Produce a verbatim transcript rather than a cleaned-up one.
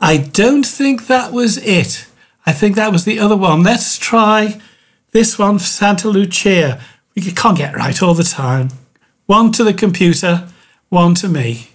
I don't think that was it. I think that was the other one. Let's try this one for Santa Lucia. We can't get right all the time. One to the computer, one to me.